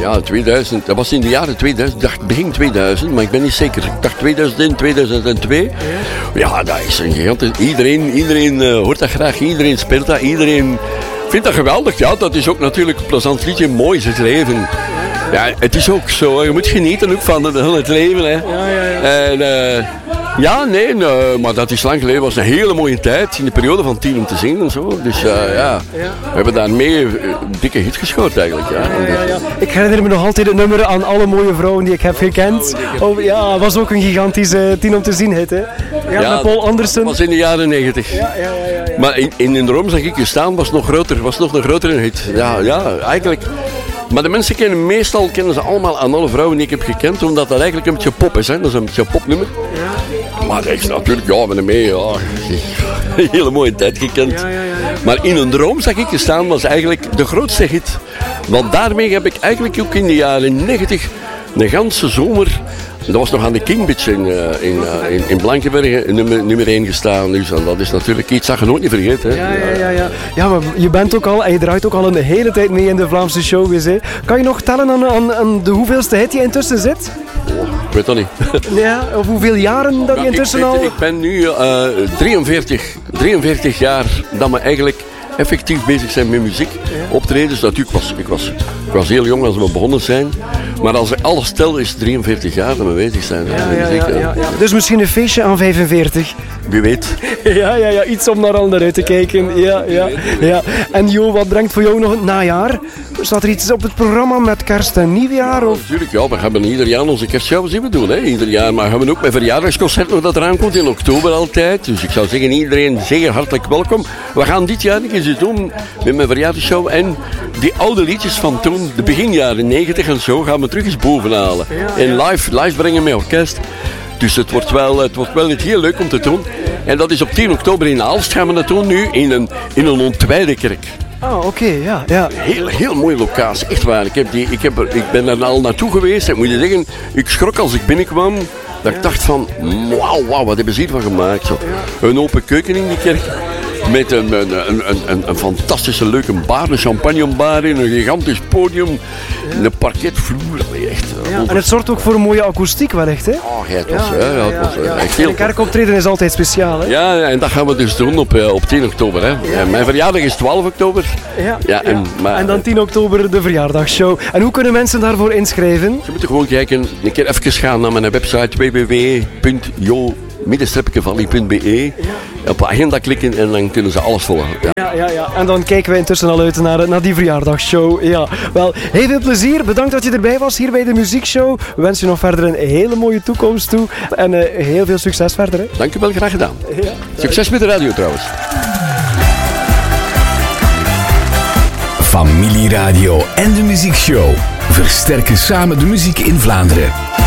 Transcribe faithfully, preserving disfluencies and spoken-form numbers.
ja, tweeduizend. Dat was in de jaren tweeduizend. Ik dacht begin tweeduizend, maar ik ben niet zeker. Ik dacht tweeduizend één, tweeduizend twee. Ja, dat is een gigantisch. Iedereen, iedereen uh, hoort dat graag. Iedereen speelt dat. Iedereen vindt dat geweldig. Ja, dat is ook natuurlijk een plezant liedje. Mooi is het leven. Ja, het is ook zo. Je moet genieten ook van het, het leven. Hè. Ja, ja, ja. En, uh, ja, nee, nee, maar dat is lang geleden. Het was een hele mooie tijd. In de periode van tien om te zien en zo. Dus uh, ja, we hebben daarmee een dikke hit gescoord eigenlijk. Ja. Ja, ja, ja. Ik herinner me nog altijd het nummer aan alle mooie vrouwen die ik heb gekend. Oh, ja, was ook een gigantische tien om te zien hit. Hè. Ja, ja, met Paul Anderson. Dat was in de jaren negentig. Ja, ja, ja, ja, ja. Maar in, in een droom zag ik je staan, was nog groter. Was nog een grotere hit. Ja, ja, eigenlijk. Maar de mensen kennen meestal kennen ze allemaal aan alle vrouwen die ik heb gekend, omdat dat eigenlijk een beetje pop is. Hè? Dat is een beetje een popnummer. Ja. Maar ik natuurlijk, ja, met hem mee, ja, een hele mooie tijd gekend. Ja, ja, ja, ja. Maar in een droom zag ik je staan, was eigenlijk de grootste hit. Want daarmee heb ik eigenlijk ook in de jaren negentig een ganse zomer. Dat was nog aan de King Beach in, uh, in, uh, in, in Blankenbergen nummer, nummer één gestaan. Dus en dat is natuurlijk iets dat je nooit niet vergeet. Hè. Ja, ja, ja, ja. Ja, maar je bent ook al en je draait ook al een hele tijd mee in de Vlaamse showbiz. Hè. Kan je nog tellen aan, aan, aan de hoeveelste hit je intussen zit? Oh, ik weet dat niet. Ja, of hoeveel jaren dat je intussen ik, al... Ik ben nu uh, drieënveertig, drieënveertig jaar dat we eigenlijk effectief bezig zijn met muziek. Ja. Optredens, natuurlijk was ik, was ik was heel jong als we begonnen zijn. Maar als ik alles tel is drieënveertig jaar dat we bezig zijn. Ja, ja, ja, ja, ja. Dus misschien een feestje aan vijfenveertig. Wie weet. Ja, ja, ja, iets om naar anderen te kijken. Ja, ja, ja. En Jo, wat brengt voor jou nog het najaar? Staat er iets op het programma met kerst en nieuwjaar? Of? Ja, natuurlijk, ja. We hebben ieder jaar onze kerstshow zien we doen. Hè. Ieder jaar. Maar we hebben ook mijn verjaardagsconcert nog dat eraan komt in oktober altijd. Dus ik zou zeggen, iedereen zeer hartelijk welkom. We gaan dit jaar eens iets doen met mijn verjaardagsshow. En die oude liedjes van toen, de begin jaren negentig en zo, gaan we terug eens bovenhalen. Ja, ja. En live, live brengen met orkest. Dus het wordt wel, het wordt wel heel leuk om te doen. En dat is op tien oktober in Aalst gaan we dat doen nu in een, in een ontwijde kerk. Ah, oké, okay, ja, ja. Heel, heel mooie locatie, echt waar. Ik, heb die, ik, heb er, ik ben er al naartoe geweest en moet je zeggen, ik schrok als ik binnenkwam. Dat ik dacht van, wauw, wauw, wat hebben ze hiervan gemaakt? Zo. Een open keuken in die kerk. Met een, een, een, een, een fantastische leuke bar, een champagnebar in, een gigantisch podium, ja. Een parketvloer. Echt, ja, en het zorgt ook voor een mooie akoestiek wellicht, hè? Oh, ja, het was, ja, ja, ja, het was ja, echt heel... Een kerkoptreden is altijd speciaal, hè? Ja, ja, en dat gaan we dus doen op, uh, op tien oktober, hè. Ja. Ja, mijn verjaardag is twaalf oktober. Ja, ja, en, ja. Maar, en dan tien oktober de verjaardagsshow. En hoe kunnen mensen daarvoor inschrijven? Ze moeten gewoon kijken, een keer even gaan naar mijn website w w w punt jo middenstreepje punt b e. Ja. Op de agenda klikken en dan kunnen ze alles volgen. Ja. Ja, ja, ja. En dan kijken wij intussen al uit naar, naar die verjaardagsshow. Ja. Wel, heel veel plezier. Bedankt dat je erbij was hier bij de muziekshow. We wensen je nog verder een hele mooie toekomst toe. En uh, heel veel succes verder. Hè. Dank je wel, graag gedaan. Ja, succes met de radio trouwens. Familieradio en de muziekshow versterken samen de muziek in Vlaanderen.